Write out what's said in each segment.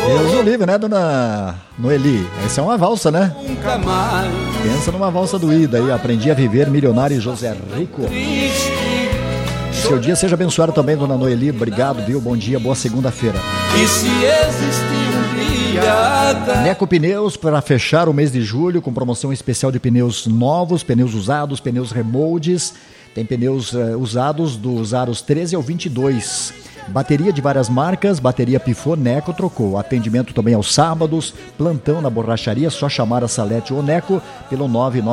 Deus o livre, né, dona Noeli? Essa é uma valsa, né? Nunca mais. Pensa numa valsa do Ida aí. Aprendi a viver, Milionário José Rico. Seu dia seja abençoado também, dona Noeli. Obrigado, viu? Bom dia, boa segunda-feira. E se existir um dia... Neco Pneus para fechar o mês de julho com promoção especial de pneus novos, pneus usados, pneus remoldes. Tem pneus usados dos aros 13 ao 22. Bateria de várias marcas, bateria Pifô, Neco trocou. Atendimento também aos sábados, plantão na borracharia, só chamar a Salete ou Neco pelo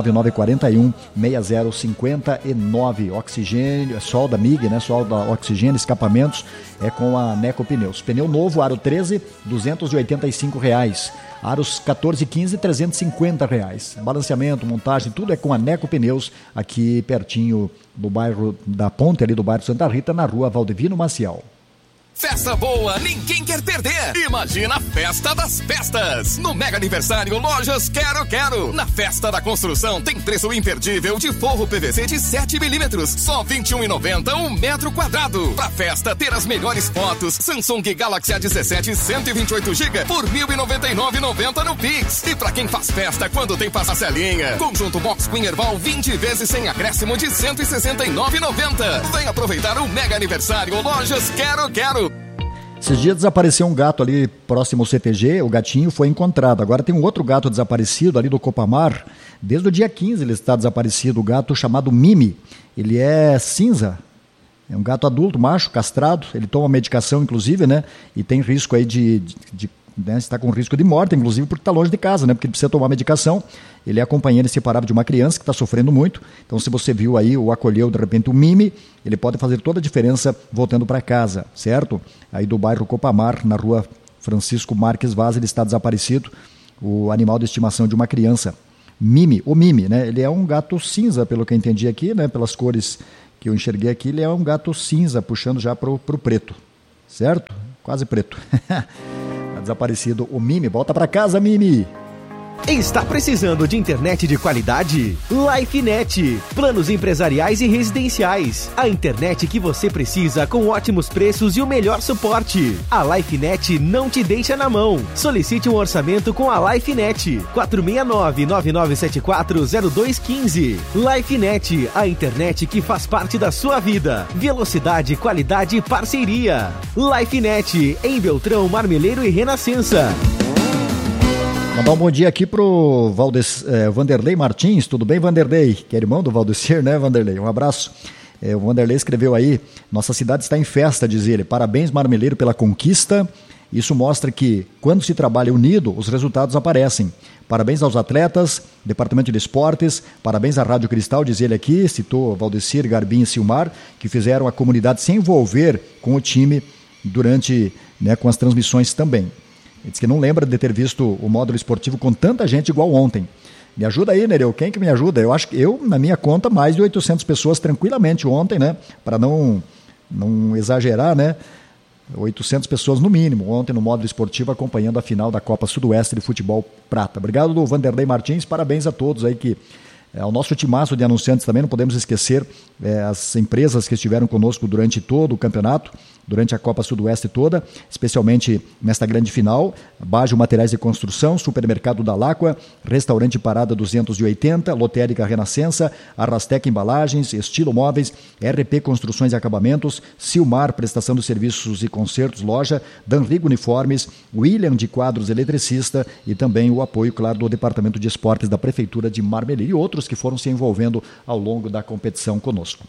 99941-6059. Oxigênio, sol da MIG, né? Sol da Oxigênio, escapamentos, é com a Neco Pneus. Pneu novo, aro 13, R$285. Aros 14 e 15, R$350. Balanceamento, montagem, tudo é com a Neco Pneus, aqui pertinho do bairro da Ponte, ali do bairro Santa Rita, na rua Valdivino Maciel. Festa boa, ninguém quer perder. Imagina a Festa das Festas. No Mega Aniversário Lojas Quero. Na Festa da Construção tem preço imperdível de forro PVC de 7mm, só R$21,90 um metro quadrado. Pra festa ter as melhores fotos, Samsung Galaxy A17 128GB por R$1.099,90 no Pix. E pra quem faz festa quando tem parcelinha, conjunto Box Queen Herbal 20 vezes sem acréscimo de R$169,90. Vem aproveitar o Mega Aniversário Lojas Quero. Esses dias desapareceu um gato ali próximo ao CTG, o gatinho foi encontrado. Agora tem um outro gato desaparecido ali do Copamar. Desde o dia 15 ele está desaparecido, o gato chamado Mimi. Ele é cinza, é um gato adulto, macho, castrado. Ele toma medicação, inclusive, né? E tem risco aí né, está com risco de morte, inclusive, porque está longe de casa, né? Porque ele precisa tomar medicação. Ele é acompanhante inseparável de uma criança que está sofrendo muito. Então, se você viu aí ou acolheu, de repente, o Mimi, ele pode fazer toda a diferença voltando para casa, certo? Aí do bairro Copamar, na rua Francisco Marques Vaz, ele está desaparecido. O animal de estimação de uma criança. Mimi, o Mimi, né? Ele é um gato cinza, pelo que eu entendi aqui, né? Pelas cores que eu enxerguei aqui, ele é um gato cinza, puxando já para o preto, certo? Quase preto. Desaparecido o Mimi. Volta pra casa, Mimi. Está precisando de internet de qualidade? LifeNet. Planos empresariais e residenciais. A internet que você precisa com ótimos preços e o melhor suporte. A LifeNet não te deixa na mão. Solicite um orçamento com a LifeNet. 469-9974-0215. LifeNet. A internet que faz parte da sua vida. Velocidade, qualidade e parceria. LifeNet. Em Beltrão, Marmeleiro e Renascença. Mandar um bom dia aqui pro Vanderlei Martins. Tudo bem, Vanderlei? Que é irmão do Valdecir, né, Vanderlei? Um abraço. O Vanderlei escreveu aí: nossa cidade está em festa, diz ele. Parabéns, Marmeleiro, pela conquista. Isso mostra que, quando se trabalha unido, os resultados aparecem. Parabéns aos atletas, Departamento de Esportes, parabéns à Rádio Cristal, diz ele aqui, citou Valdecir, Garbim e Silmar, que fizeram a comunidade se envolver com o time durante, né, com as transmissões também. Ele disse que não lembra de ter visto o módulo esportivo com tanta gente igual ontem. Me ajuda aí, Nereu, quem que me ajuda? Eu acho que na minha conta, mais de 800 pessoas tranquilamente ontem, né? Para não exagerar, né? 800 pessoas no mínimo, ontem no módulo esportivo, acompanhando a final da Copa Sudoeste de Futebol Prata. Obrigado, do Vanderlei Martins, parabéns a todos aí que... Ao nosso timaço de anunciantes também, não podemos esquecer as empresas que estiveram conosco durante todo o campeonato, durante a Copa Sudoeste toda, especialmente nesta grande final. Bajo Materiais de Construção, Supermercado da Láqua, Restaurante Parada 280, Lotérica Renascença, Arrastec Embalagens, Estilo Móveis, RP Construções e Acabamentos, Silmar Prestação de Serviços e Concertos Loja, Danrigo Uniformes, William de Quadros Eletricista e também o apoio, claro, do Departamento de Esportes da Prefeitura de Marmeleiro e outros que foram se envolvendo ao longo da competição conosco.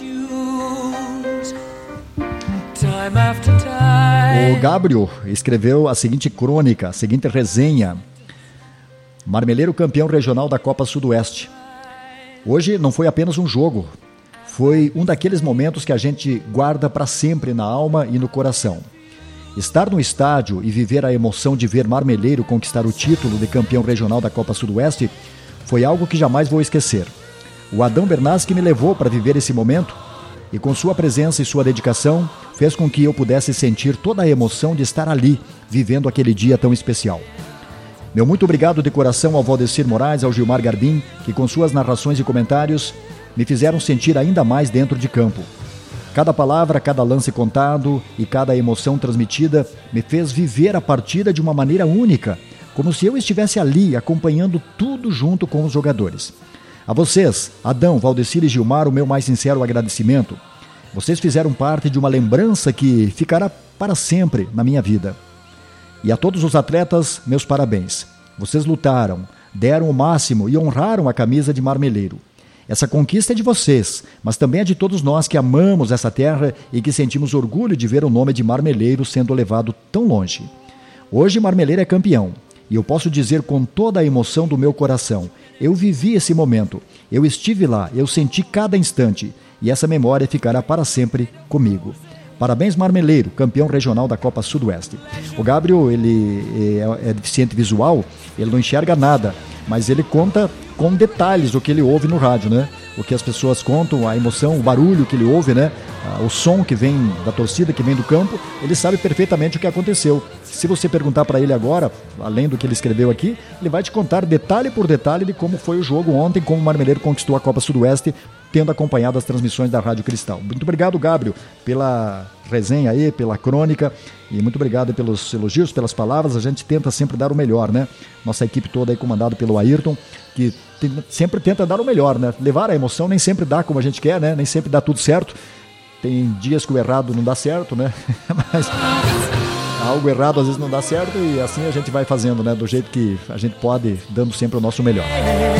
O Gabriel escreveu a seguinte crônica, a seguinte resenha: Marmeleiro campeão regional da Copa Sudoeste. Hoje não foi apenas um jogo, foi um daqueles momentos que a gente guarda para sempre na alma e no coração. Estar no estádio e viver a emoção de ver Marmeleiro conquistar o título de campeão regional da Copa Sudoeste foi algo que jamais vou esquecer. O Adão Bernaschi me levou para viver esse momento e, com sua presença e sua dedicação, fez com que eu pudesse sentir toda a emoção de estar ali, vivendo aquele dia tão especial. Meu muito obrigado de coração ao Valdecir Moraes, ao Gilmar Garbim, que com suas narrações e comentários me fizeram sentir ainda mais dentro de campo. Cada palavra, cada lance contado e cada emoção transmitida me fez viver a partida de uma maneira única, como se eu estivesse ali acompanhando tudo junto com os jogadores. A vocês, Adão, Valdecir e Gilmar, o meu mais sincero agradecimento. Vocês fizeram parte de uma lembrança que ficará para sempre na minha vida. E a todos os atletas, meus parabéns. Vocês lutaram, deram o máximo e honraram a camisa de marmeleiro. Essa conquista é de vocês, mas também é de todos nós que amamos essa terra e que sentimos orgulho de ver o nome de Marmeleiro sendo levado tão longe. Hoje Marmeleiro é campeão, e eu posso dizer com toda a emoção do meu coração, eu vivi esse momento, eu estive lá, eu senti cada instante, e essa memória ficará para sempre comigo. Parabéns, Marmeleiro, campeão regional da Copa Sudoeste. O Gabriel, ele é deficiente visual, ele não enxerga nada, mas ele conta com detalhes o que ele ouve no rádio, né? O que as pessoas contam, a emoção, o barulho que ele ouve, né? O som que vem da torcida, que vem do campo, ele sabe perfeitamente o que aconteceu. Se você perguntar para ele agora, além do que ele escreveu aqui, ele vai te contar detalhe por detalhe de como foi o jogo ontem, como o Marmeleiro conquistou a Copa Sudoeste, tendo acompanhado as transmissões da Rádio Cristal. Muito obrigado, Gabriel, pela resenha aí, pela crônica, e muito obrigado pelos elogios, pelas palavras. A gente tenta sempre dar o melhor, né? Nossa equipe toda aí comandada pelo Ayrton, que sempre tenta dar o melhor, né? Levar a emoção nem sempre dá como a gente quer, né? Nem sempre dá tudo certo. Tem dias que o errado não dá certo, né? Mas algo errado às vezes não dá certo, e assim a gente vai fazendo, né? Do jeito que a gente pode, dando sempre o nosso melhor.